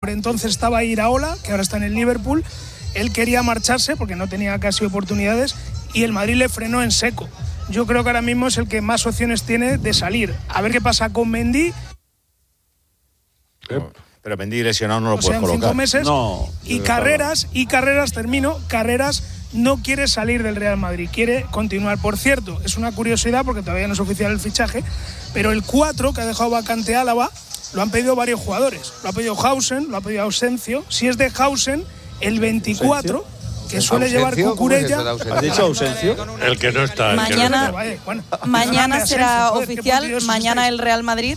entonces estaba Iraola, que ahora está en el Liverpool. Él quería marcharse porque no tenía casi oportunidades y el Madrid le frenó en seco. Yo creo que ahora mismo es el que más opciones tiene de salir. A ver qué pasa con Mendy. Pero Mendy lesionado no lo puedes colocar. 5 meses. No. Carreras no quiere salir del Real Madrid, quiere continuar. Por cierto, es una curiosidad porque todavía no es oficial el fichaje, pero el 4 que ha dejado vacante Álava lo han pedido varios jugadores. Lo ha pedido Hausen, lo ha pedido Ausencio. Si es de Hausen, el 24, que suele llevar Cucurella. ¿Has dicho Ausencio? El que no está. Mañana será oficial, mañana el Real Madrid.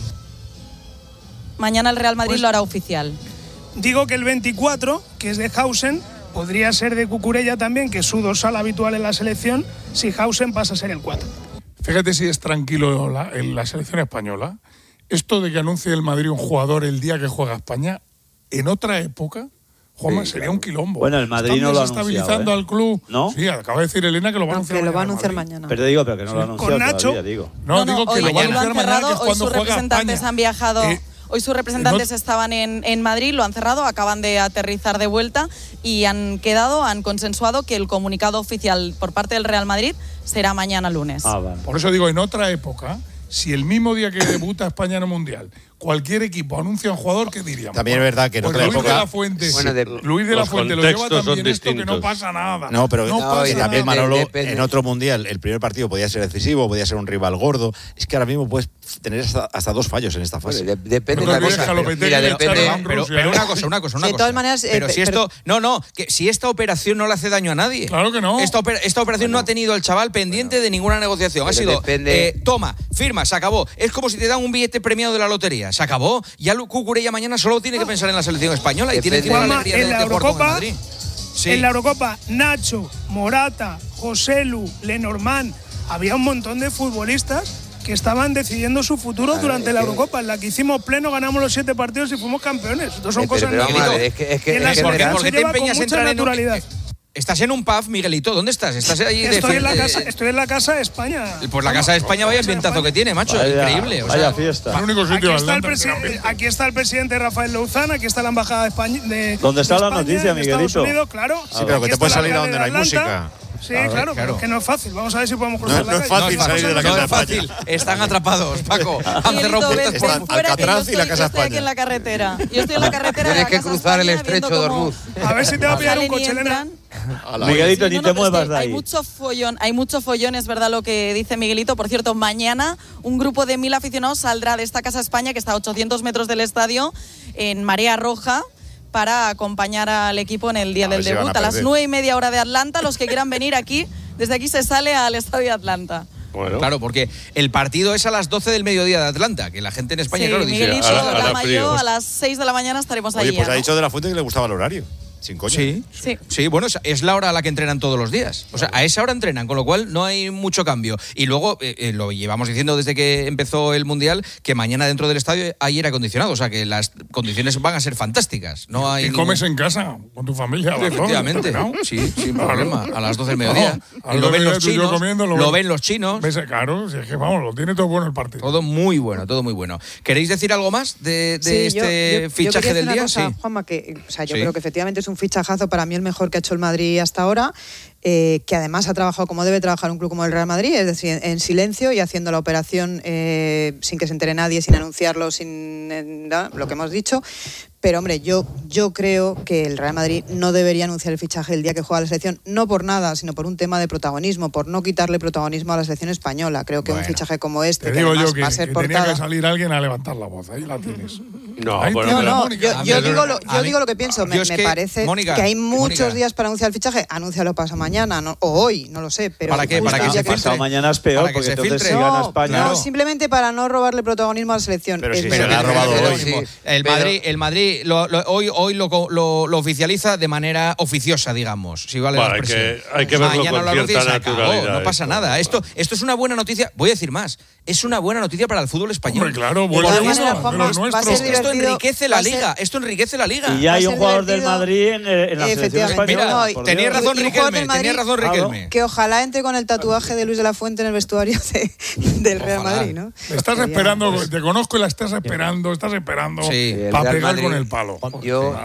Mañana el Real Madrid lo hará oficial. Digo que el 24, que es de Hausen, podría ser de Cucurella también, que es su dorsal habitual en la selección, si Hausen pasa a ser el 4. Fíjate si es tranquilo en la selección española. Esto de que anuncie el Madrid un jugador el día que juega España, en otra época, Juanma, sería un quilombo. Bueno, el Madrid no lo ha anunciado. Está estabilizando al club. ¿No? Sí, acaba de decir Elena que lo va a anunciar. Que lo va a anunciar mañana. Pero digo, pero que no lo ha anunciado con Nacho. todavía, digo. No, digo que lo va a anunciar mañana, que es cuando juega España. Han viajado. Hoy sus representantes estaban en Madrid, lo han cerrado, acaban de aterrizar de vuelta y han consensuado que el comunicado oficial por parte del Real Madrid será mañana lunes. Vale. Por eso digo, en otra época, si el mismo día que debuta España en el Mundial, cualquier equipo anuncia a un jugador, ¿qué diríamos? También es verdad que en otra Luis época… de la Fuente, Luis de la Fuente lo lleva también esto que no pasa nada. No, pero pasa y también nada. Manolo, en otro Mundial, el primer partido podía ser decisivo, podía ser un rival gordo. Es que ahora mismo puedes tener hasta 2 fallos en esta fase. Bueno, depende de la cosa. Pero una cosa. De todas maneras… Pero si esto… que si esta operación no le hace daño a nadie. Claro que no. Esta operación no ha tenido al chaval pendiente de ninguna negociación. Ha sido, toma, firma, se acabó. Es como si te dan un billete premiado de la lotería. Se acabó. Ya Cucurella mañana solo tiene que pensar en la selección española y tiene la alegría de jugar con el Madrid. Sí. En la Eurocopa, Nacho, Morata, Joselu, Lenormand, había un montón de futbolistas que estaban decidiendo su futuro durante la Eurocopa. En la que hicimimos pleno, ganamos los 7 partidos y fuimos campeones. Esto son cosas normales. ¿Por qué te empeñas en entrar naturalidad? Estás en un pub, Miguelito, ¿dónde estás? ¿Estás ahí estoy en la casa de España. Pues la casa de España, vaya ambientazo que tiene, macho, increíble. Vaya fiesta. El único sitio aquí está el presidente Rafael Louzán, aquí está la embajada de España. ¿Dónde está la noticia, Miguelito? Estados Unidos, claro. Sí, pero que te puedes salir a donde no hay música. Sí, claro, pero es que no es fácil. Vamos a ver si podemos cruzar la calle. No es fácil salir de la casa de España. Están atrapados, Paco. Han cerrado puertas. Están Alcatraz y la casa de España. Yo estoy aquí en la carretera. Yo estoy en la carretera. Tienes que cruzar el estrecho de Hormuz. A ver si te va a pillar un coche, Elena. Miguelito, ni te muevas de ahí. Hay mucho follón, es verdad lo que dice Miguelito. Por cierto, mañana un grupo de 1000 aficionados saldrá de esta Casa España, que está a 800 metros del estadio, en marea roja, para acompañar al equipo en el día del debut. A las 9:30 hora de Atlanta, los que quieran venir aquí, desde aquí se sale al estadio de Atlanta. Bueno. Claro, porque el partido es a las 12 del mediodía de Atlanta, que la gente en España, claro, dice… Miguelito, a las 6 de la mañana estaremos allí. Oye, pues ha dicho de la Fuente que le gustaba el horario. Sin coña. Sí, bueno, es la hora a la que entrenan todos los días. O sea, a esa hora entrenan, con lo cual no hay mucho cambio. Y luego, lo llevamos diciendo desde que empezó el Mundial, que mañana dentro del estadio hay aire acondicionado. O sea, que las condiciones van a ser fantásticas. No hay comes en casa, con tu familia. Efectivamente. Sí, sin problema. A las 12 del mediodía. Lo ven los chinos. Lo ven los chinos. Claro, si es que vamos, lo tiene todo bueno el partido. Todo muy bueno, todo muy bueno. ¿Queréis decir algo más de este fichaje del día? Cosa, Juanma, que, o sea, yo creo que efectivamente es un fichajazo, para mí el mejor que ha hecho el Madrid hasta ahora, que además ha trabajado como debe trabajar un club como el Real Madrid, es decir, en silencio y haciendo la operación sin que se entere nadie, sin anunciarlo, sin lo que hemos dicho. Pero, hombre, yo creo que el Real Madrid no debería anunciar el fichaje el día que juega la selección, no por nada, sino por un tema de protagonismo, por no quitarle protagonismo a la selección española. Creo que un fichaje como este, que además va a ser portada… tenía que salir alguien a levantar la voz, ahí la tienes. Yo digo lo que pienso. Me parece que hay muchos días para anunciar el fichaje. Anúncialo pasado mañana, o hoy, no lo sé. Pero ¿Para qué? ¿Para que se pasado mañana es peor, porque entonces si gana España… No, simplemente para no robarle protagonismo a la selección. Pero si se le ha robado hoy. El Madrid hoy lo oficializa de manera oficiosa, digamos. Si vale la expresión. Hay que verlo con cierta naturalidad. No pasa nada. Esto es una buena noticia. Voy a decir más. Es una buena noticia para el fútbol español. Hombre, claro, va a ser esto enriquece la liga. Esto enriquece la liga. Y ya hay un jugador del Madrid en la selección española. Mira, tenía razón Riquelme. Que ojalá entre con el tatuaje de Luis de la Fuente en el vestuario del Real Madrid, ¿no? Estás esperando, te conozco y la estás esperando Sí. para pegar con el palo.